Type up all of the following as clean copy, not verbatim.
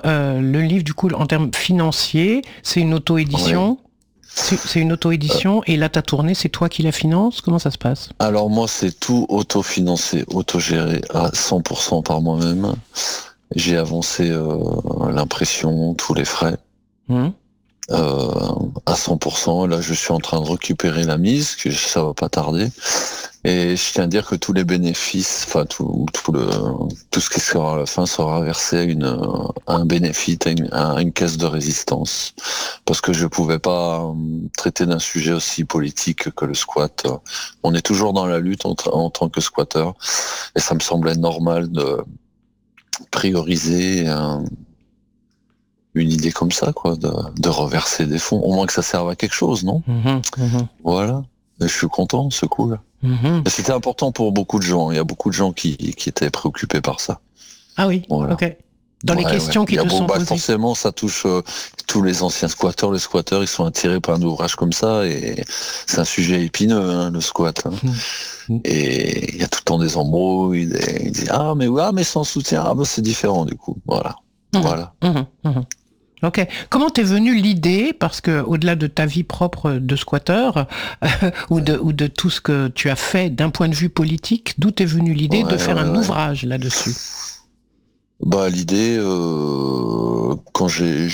le livre, du coup, en termes financiers, c'est une auto-édition. Oui. C'est une auto-édition et là, ta tournée, c'est toi qui la finance? Comment ça se passe? Alors moi, c'est tout autofinancé, autogéré à 100% par moi-même. J'ai avancé l'impression, tous les frais. Hum. euh, à 100%. Là, je suis en train de récupérer la mise, que ça va pas tarder. Et je tiens à dire que tous les bénéfices, enfin tout ce qui sera à la fin sera versé à un bénéfice, à une caisse de résistance, parce que je pouvais pas traiter d'un sujet aussi politique que le squat. On est toujours dans la lutte en tant que squatteur, et ça me semblait normal de prioriser une idée comme ça, quoi, de reverser des fonds, au moins que ça serve à quelque chose, non? Mhm, mhm, Voilà. Et je suis content, c'est cool. mhm. Et c'était important pour beaucoup de gens. Il y a beaucoup de gens qui étaient préoccupés par ça. Ah oui, Voilà. ok. Dans les Ouais, ouais. questions Il qui y a te sont posées. forcément, ça touche tous les anciens squatteurs. Les squatteurs, ils sont attirés par un ouvrage comme ça, et c'est un sujet épineux, hein, le squat, hein. Mhm, Et il y a tout le temps des embrouilles. Ils disent ah mais ouais, mais sans soutien, ah bah c'est différent du coup. Voilà, mhm, voilà. mhm, mhm. Ok. Comment t'es venue l'idée, parce que au-delà de ta vie propre de squatteur ou de tout ce que tu as fait d'un point de vue politique, d'où t'es venue l'idée de Ouais, faire ouais, un ouais. ouvrage là-dessus? Bah l'idée, quand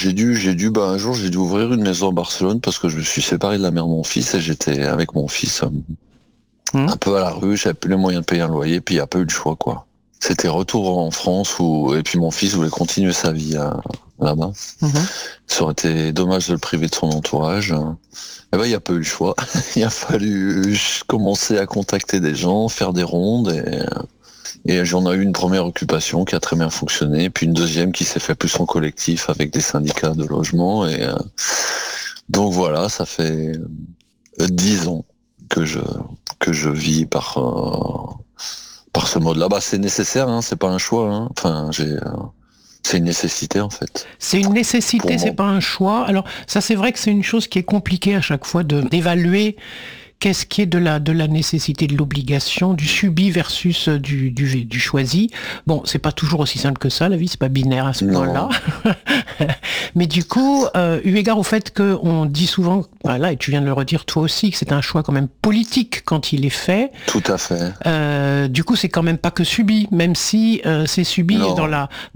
un jour j'ai dû ouvrir une maison à Barcelone parce que je me suis séparé de la mère de mon fils et j'étais avec mon fils Hmm. un peu à la rue, j'avais plus les moyens de payer un loyer, puis il n'y a pas eu de choix, quoi. C'était retour en France et puis mon fils voulait continuer sa vie là-bas. Mhm. Ça aurait été dommage de le priver de son entourage. Et ben il n'y a pas eu le choix. Il a fallu commencer à contacter des gens, faire des rondes et j'en ai eu une première occupation qui a très bien fonctionné, puis une deuxième qui s'est fait plus en collectif avec des syndicats de logement. Donc voilà, ça fait 10 ans que je que je vis par ce mode-là. Bah c'est nécessaire, hein, c'est pas un choix, hein. Enfin c'est une nécessité en fait C'est une pour nécessité, c'est moi. pas un choix. Alors ça, c'est vrai que c'est une chose qui est compliquée à chaque fois d'évaluer qu'est-ce qui est de la nécessité, de l'obligation, du subi versus du choisi. Bon, c'est pas toujours aussi simple que ça, la vie, c'est pas binaire à ce point-là. Non, Mais du coup, eu égard au fait qu'on dit souvent, voilà, et tu viens de le redire toi aussi, que c'est un choix quand même politique quand il est fait, tout à fait. du coup, c'est quand même pas que subi, même si c'est subi Non.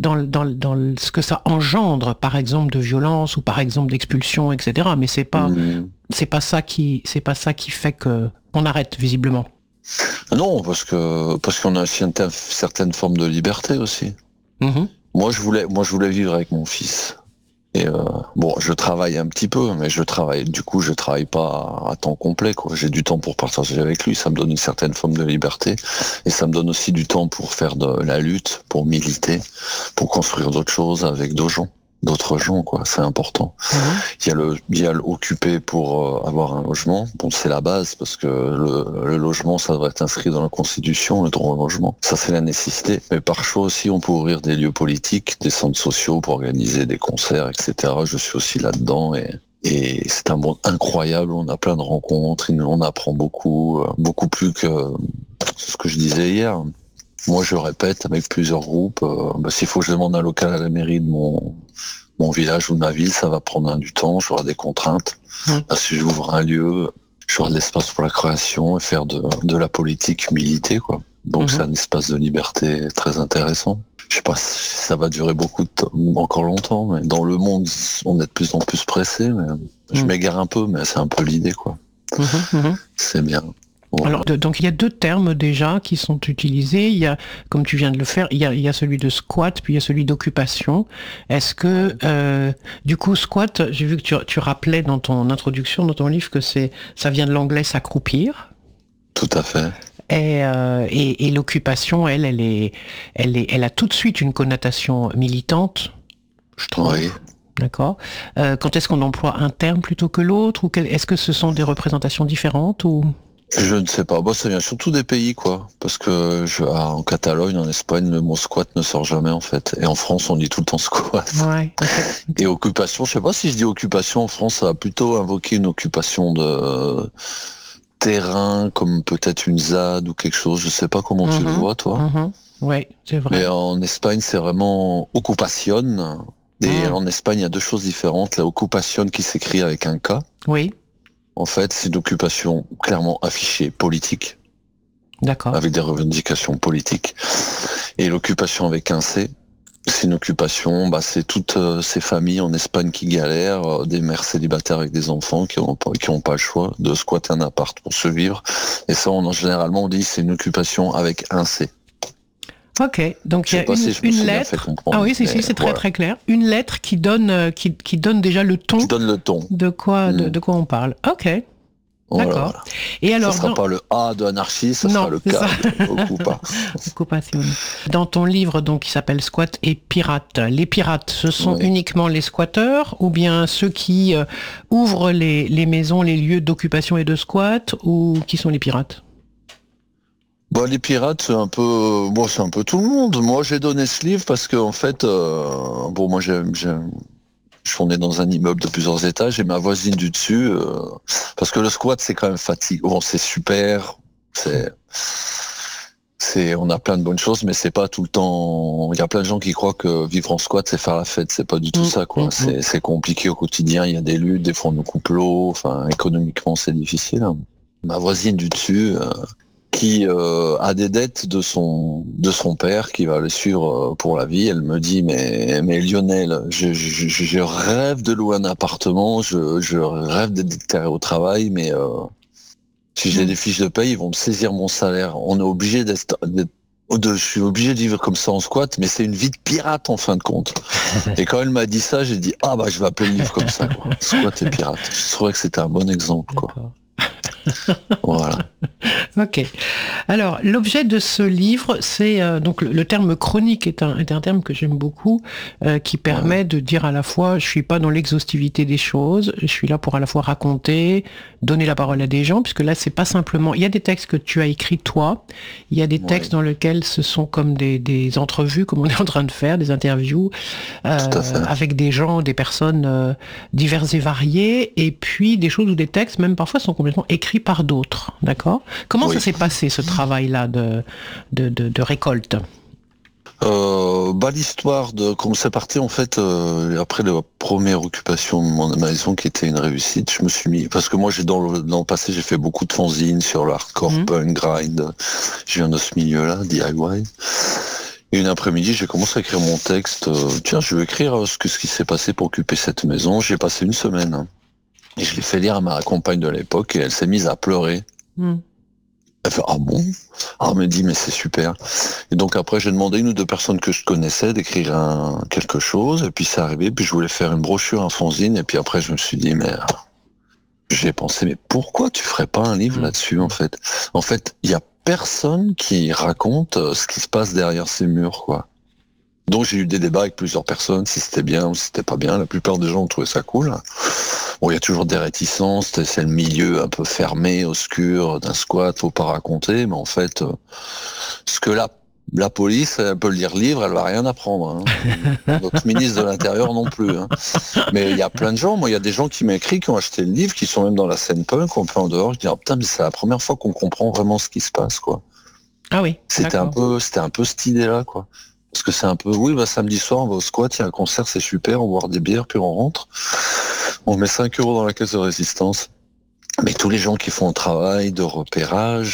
ce que ça engendre, par exemple, de violence ou par exemple d'expulsion, etc. Mais Hmm. c'est pas ça qui fait que on arrête visiblement. Non, parce qu'on a aussi une certaine forme de liberté aussi. Mhm. Moi je voulais vivre avec mon fils. Et bon, je travaille un petit peu, mais je travaille pas à temps complet, quoi. J'ai du temps pour partager avec lui, ça me donne une certaine forme de liberté, et ça me donne aussi du temps pour faire de la lutte, pour militer, pour construire d'autres choses avec d'autres gens, quoi. C'est important. Mhm. Il y a l'occupé pour avoir un logement. Bon, c'est la base parce que le logement, ça devrait être inscrit dans la Constitution, le droit au logement. Ça, c'est la nécessité. Mais par choix aussi, on peut ouvrir des lieux politiques, des centres sociaux pour organiser des concerts, etc. Je suis aussi là-dedans et c'est un monde incroyable. On a plein de rencontres, on apprend beaucoup, beaucoup plus que ce que je disais hier. Moi, je répète avec plusieurs groupes. S'il faut que je demande un local à la mairie de mon village ou de ma ville, ça va prendre du temps, j'aurai des contraintes. Mhm. Là, si j'ouvre un lieu, j'aurai de l'espace pour la création et faire de la politique militer, quoi. Donc c'est Mhm. un espace de liberté très intéressant. Je sais pas si ça va durer beaucoup de temps, encore longtemps, mais dans le monde, on est de plus en plus pressé, mais je Mhm. m'égare un peu, mais c'est un peu l'idée, quoi. Mhm. Mhm. C'est bien. Voilà. Alors, donc il y a deux termes déjà qui sont utilisés. Il y a, comme tu viens de le faire, il y a celui de squat, puis il y a celui d'occupation. Est-ce que, du coup, squat, j'ai vu que tu rappelais dans ton introduction, dans ton livre, que ça vient de l'anglais s'accroupir. Tout à fait. Et l'occupation, elle a tout de suite une connotation militante, je trouve. Oui. D'accord. Quand est-ce qu'on emploie un terme plutôt que l'autre, ou est-ce que ce sont des représentations différentes ou... Je ne sais pas. Bon, ça vient surtout des pays, quoi. Parce que en Catalogne, en Espagne, le mot squat ne sort jamais, en fait. Et en France, on dit tout le temps squat. Ouais. Ok. Et occupation, je sais pas si je dis occupation en France, ça va plutôt invoquer une occupation de terrain, comme peut-être une ZAD ou quelque chose. Je sais pas comment tu le Mhm, vois, toi. mhm. Ouais, c'est Mais vrai. en Espagne, c'est vraiment occupation. Et en Espagne, il y a deux choses différentes. La occupation qui s'écrit avec un K. Oui. En fait, c'est une occupation clairement affichée politique. D'accord. Avec des revendications politiques. Et l'occupation avec un C, c'est une occupation, c'est toutes ces familles en Espagne qui galèrent, des mères célibataires avec des enfants qui ont pas le choix de squatter un appart pour survivre. Et ça, généralement, on dit c'est une occupation avec un C. Ok, donc il y a une lettre. Ah oui, c'est très très clair. Une lettre qui donne déjà le ton. Qui donne le ton. De quoi on parle. Ok. D'accord. Voilà. Et alors, ça sera pas le A de anarchie, ça sera le K de occupation. Dans ton livre, donc, qui s'appelle Squat et Pirates, les pirates, ce sont uniquement les squatteurs ou bien ceux qui ouvrent les maisons, les lieux d'occupation et de squat, ou qui sont les pirates? Les pirates, c'est un peu tout le monde. Moi, j'ai donné ce livre parce que, en fait, moi, on est dans un immeuble de plusieurs étages et ma voisine du dessus, parce que le squat c'est quand même fatigant. C'est super, on a plein de bonnes choses, mais c'est pas tout le temps. Il y a plein de gens qui croient que vivre en squat c'est faire la fête, c'est pas du tout ça quoi. C'est compliqué au quotidien. Il y a des luttes, des fois on nous coupe l'eau. Enfin, économiquement c'est difficile. Ma voisine du dessus. Qui a des dettes de son père qui va le suivre pour la vie. Elle me dit mais Lionel, je rêve de louer un appartement, je rêve d'être déclaré au travail, mais si j'ai des fiches de paye, ils vont me saisir mon salaire. On est obligé je suis obligé de vivre comme ça en squat, mais c'est une vie de pirate en fin de compte. Et quand elle m'a dit ça, j'ai dit je vais appeler le livre comme ça, quoi. Squat et pirate. Je trouvais que c'était un bon exemple, quoi. Voilà. Ok. Alors, l'objet de ce livre, c'est donc le terme chronique est un terme que j'aime beaucoup, qui permet de dire à la fois, je suis pas dans l'exhaustivité des choses, je suis là pour à la fois raconter, donner la parole à des gens, puisque là, c'est pas simplement. Il y a des textes que tu as écrits toi, il y a des textes dans lesquels ce sont comme des entrevues, comme on est en train de faire, des interviews avec des gens, des personnes diverses et variées, et puis des choses ou des textes, même parfois, sont complètement écrits par d'autres. D'accord? Comment ça s'est passé, ce travail-là de récolte? L'histoire de comment c'est parti en fait après la première occupation de mon maison qui était une réussite, je me suis mis parce que moi dans le passé j'ai fait beaucoup de fanzines sur l'hardcore punk grind, je viens de ce milieu-là, DIY. Et une après-midi j'ai commencé à écrire mon texte. Je vais écrire ce qui s'est passé pour occuper cette maison. J'ai passé une semaine et je l'ai fait lire à ma compagne de l'époque et elle s'est mise à pleurer. Elle fait bon? Elle me dit mais c'est super. Et donc après j'ai demandé à une ou deux personnes que je connaissais d'écrire quelque chose et puis c'est arrivé, puis je voulais faire une brochure, un fanzine et puis après je me suis dit mais j'ai pensé mais pourquoi tu ferais pas un livre là-dessus en fait? En fait il y a personne qui raconte ce qui se passe derrière ces murs quoi. Donc j'ai eu des débats avec plusieurs personnes, si c'était bien ou si c'était pas bien. La plupart des gens ont trouvé ça cool. Bon, il y a toujours des réticences, c'est le milieu un peu fermé, obscur d'un squat, faut pas raconter, mais en fait, ce que la police, elle peut lire livre, elle va rien apprendre. Notre ministre de l'Intérieur non plus. Mais il y a plein de gens, il y a des gens qui m'écrivent, qui ont acheté le livre, qui sont même dans la scène punk, un peu en dehors. Je dis putain, mais c'est la première fois qu'on comprend vraiment ce qui se passe, quoi. Ah oui. C'était un peu cette idée-là, quoi. Parce que c'est un peu, samedi soir, on va au squat, il y a un concert, c'est super, on va boire des bières, puis on rentre. On met 5 € dans la caisse de résistance. Mais tous les gens qui font le travail de repérage,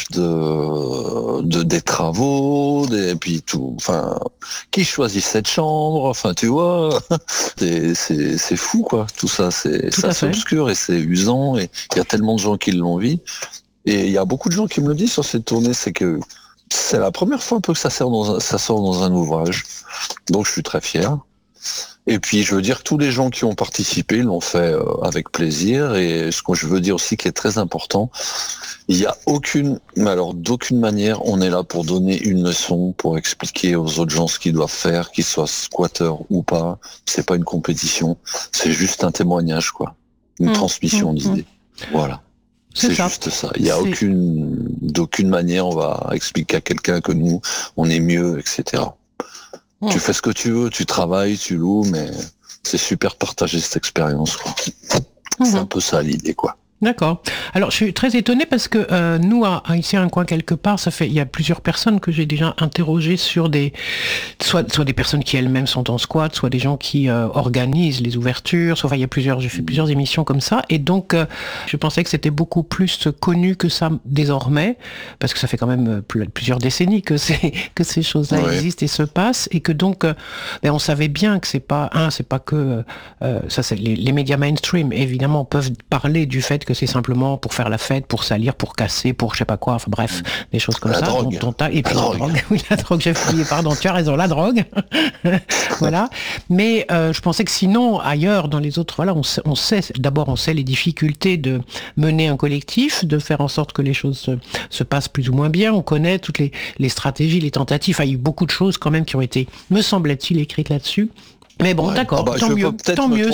des travaux, puis tout, qui choisit cette chambre, tu vois, c'est fou, quoi. Tout ça, c'est obscur et c'est usant, et il y a tellement de gens qui l'ont vu. Et il y a beaucoup de gens qui me le disent sur cette tournée, c'est que c'est la première fois un peu que ça sort dans un ouvrage. Donc je suis très fier. Et puis je veux dire, tous les gens qui ont participé l'ont fait avec plaisir. Et ce que je veux dire aussi qui est très important, il n'y a d'aucune manière, on est là pour donner une leçon, pour expliquer aux autres gens ce qu'ils doivent faire, qu'ils soient squatteurs ou pas. C'est pas une compétition, c'est juste un témoignage, quoi. Une transmission d'idées. Voilà. C'est juste ça. Il n'y a d'aucune manière on va expliquer à quelqu'un que nous, on est mieux, etc. Tu fais ce que tu veux, tu travailles, tu loues, mais c'est super de partager cette expérience, quoi. C'est un peu ça l'idée, quoi. D'accord. Alors, je suis très étonnée parce que nous, ici à un coin quelque part, il y a plusieurs personnes que j'ai déjà interrogées sur soit des personnes qui elles-mêmes sont en squat, soit des gens qui organisent les ouvertures. Soit, enfin, j'ai fait plusieurs émissions comme ça, et donc je pensais que c'était beaucoup plus connu que ça désormais, parce que ça fait quand même plusieurs décennies que ces choses-là existent et se passent, et que donc, on savait bien que c'est pas que ça, c'est les médias mainstream évidemment peuvent parler du fait que c'est simplement pour faire la fête, pour salir, pour casser, pour je sais pas quoi, enfin bref, des choses comme la ça. Drogue. Et puis la drogue. Oui, la drogue, j'ai oublié, pardon, tu as raison, la drogue. Voilà. Mais je pensais que sinon, ailleurs, dans les autres, voilà, on sait les difficultés de mener un collectif, de faire en sorte que les choses se passent plus ou moins bien. On connaît toutes les stratégies, les tentatives. Enfin, il y a eu beaucoup de choses quand même qui ont été, me semble-t-il, écrites là-dessus. Mais bon, d'accord, tant mieux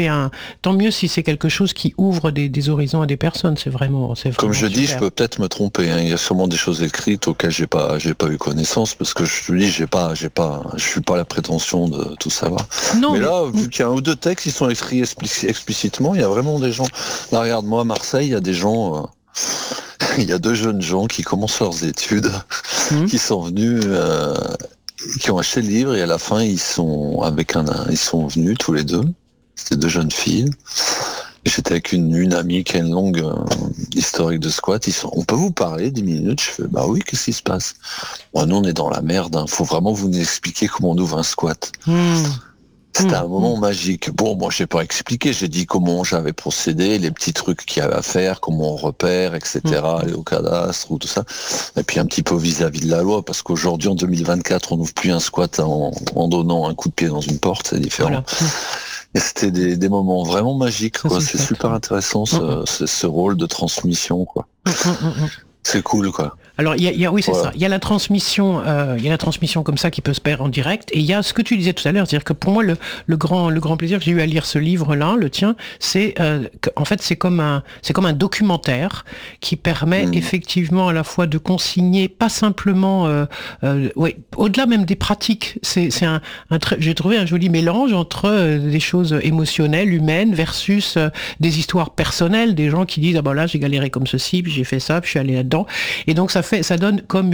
si c'est quelque chose qui ouvre des horizons à des personnes, c'est vraiment Comme je dis, super. je peux peut-être me tromper, hein. Il y a sûrement des choses écrites auxquelles j'ai pas eu connaissance, parce que je te dis, je suis pas la prétention de tout savoir. Non, mais là, vu qu'il y a un ou deux textes qui sont écrits explicitement, il y a vraiment des gens. Là, regarde-moi, à Marseille, il y a des gens, il y a 2 jeunes gens qui commencent leurs études, qui sont venus, qui ont acheté le livre, et à la fin ils sont venus tous les deux. C'était 2 jeunes filles. Et j'étais avec une amie qui a une longue historique de squat. On peut vous parler 10 minutes? Je fais bah oui, qu'est-ce qui se passe? Bon, nous on est dans la merde, hein. Faut vraiment vous expliquer comment on ouvre un squat. C'était un moment magique. Bon, moi, j'ai pas expliqué. J'ai dit comment j'avais procédé, les petits trucs qu'il y avait à faire, comment on repère, etc., aller au cadastre ou tout ça. Et puis un petit peu vis-à-vis de la loi, parce qu'aujourd'hui, en 2024, on n'ouvre plus un squat en donnant un coup de pied dans une porte, c'est différent. Voilà. Et c'était des moments vraiment magiques, quoi. C'est super intéressant, ce rôle de transmission, quoi. C'est cool, quoi. Alors, oui, c'est ça. Il y a la transmission comme ça qui peut se faire en direct. Et il y a ce que tu disais tout à l'heure, c'est-à-dire que pour moi, le grand plaisir que j'ai eu à lire ce livre-là, le tien, c'est qu'en fait, c'est comme un documentaire qui permet effectivement à la fois de consigner, pas simplement, au-delà même des pratiques. J'ai trouvé un joli mélange entre des choses émotionnelles, humaines, versus des histoires personnelles, des gens qui disent ah ben là j'ai galéré comme ceci, puis j'ai fait ça, puis je suis allé là-dedans. Et donc ça donne comme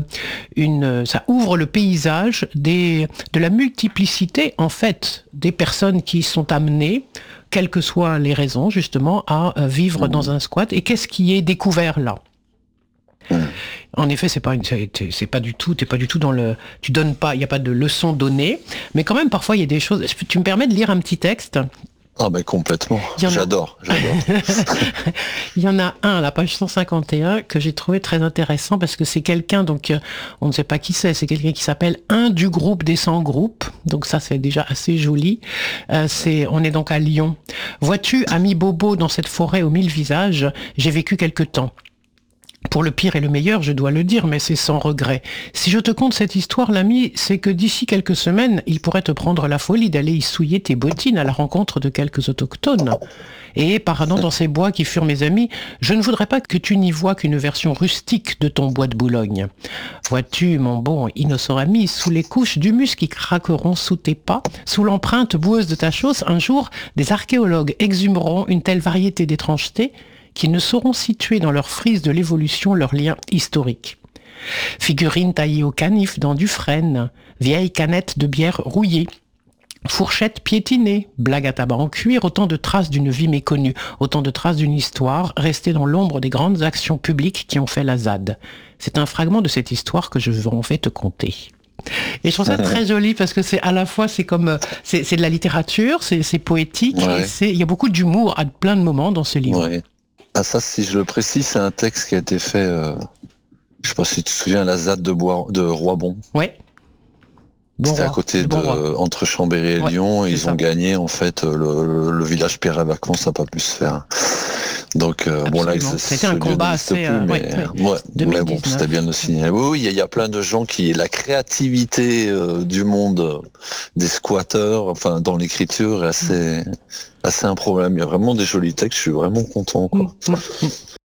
ça ouvre le paysage de la multiplicité en fait des personnes qui sont amenées, quelles que soient les raisons justement, à vivre dans un squat. Et qu'est-ce qui est découvert là? En effet, t'es pas du tout dans tu donnes pas, il n'y a pas de leçon donnée, mais quand même parfois il y a des choses. Tu me permets de lire un petit texte? Ah ben complètement, j'adore. Il y en a un à la page 151 que j'ai trouvé très intéressant parce que c'est quelqu'un, donc on ne sait pas qui c'est quelqu'un qui s'appelle un du groupe des 100 groupes, donc ça c'est déjà assez joli. On est donc à Lyon. Vois-tu, ami Bobo, dans cette forêt aux 1000 visages, j'ai vécu quelque temps. Pour le pire et le meilleur, je dois le dire, mais c'est sans regret. Si je te conte cette histoire, l'ami, c'est que d'ici quelques semaines, il pourrait te prendre la folie d'aller y souiller tes bottines à la rencontre de quelques autochtones. Et, paradant dans ces bois qui furent mes amis, je ne voudrais pas que tu n'y vois qu'une version rustique de ton bois de Boulogne. Vois-tu, mon bon innocent ami, sous les couches d'humus qui craqueront sous tes pas, sous l'empreinte boueuse de ta chausse, un jour, des archéologues exhumeront une telle variété d'étrangetés qui ne sauront situer dans leur frise de l'évolution leur lien historique. Figurines taillées au canif dans du frêne, vieilles canettes de bière rouillée, fourchettes piétinées, blagues à tabac en cuir, autant de traces d'une vie méconnue, autant de traces d'une histoire restée dans l'ombre des grandes actions publiques qui ont fait la ZAD. C'est un fragment de cette histoire que je vais en fait te conter. Et je trouve ça très joli parce que c'est à la fois c'est de la littérature, c'est poétique, et il y a beaucoup d'humour à plein de moments dans ce livre. Ouais. Ah ça, si je le précise, c'est un texte qui a été fait, je sais pas si tu te souviens, la ZAD de Roibon. Ouais. C'était à côté entre Chambéry et Lyon, et ils ont gagné en fait le village Pierre et Vacances, ça n'a pas pu se faire. Donc bon là, c'était un combat assez. Mais bon, c'était bien de signaler. Oui, il y a plein de gens la créativité du monde des squatteurs, enfin dans l'écriture, est assez un problème. Il y a vraiment des jolis textes. Je suis vraiment content, quoi.